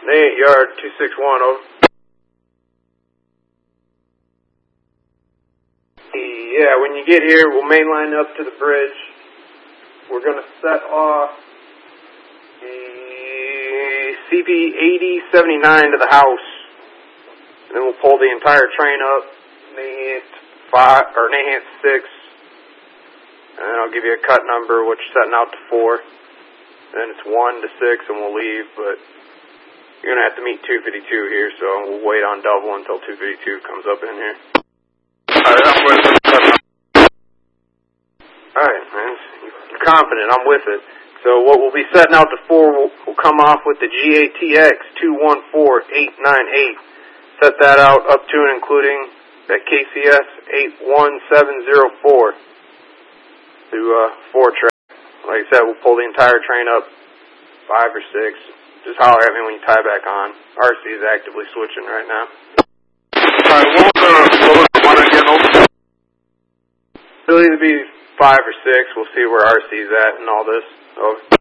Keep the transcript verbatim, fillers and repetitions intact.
eight yard, two six one, over. Yeah, when you get here, we'll mainline up to the bridge. We're going to set off the C B eighty seventy-nine to the house. And then we'll pull the entire train up, Nahant five, or Nahant six. And I'll give you a cut number, which is setting out to four. Then it's one to six, and we'll leave, but you're going to have to meet two fifty-two here, so we'll wait on double until two fifty-two comes up in here. Alright, I'm with it. Alright, man. You're confident. I'm with it. So what we'll be setting out to four, we'll, we'll come off with the G A T X two one four eight nine eight. Set that out up to and including that K C S eight one seven zero four to uh, four track. Like I said, we'll pull the entire train up, five or six. Just holler at me when you tie back on. R C is actively switching right now. Alright, what was the, what was the one again? Over? It'll either be five or six. We'll see where R C's at and all this. Over.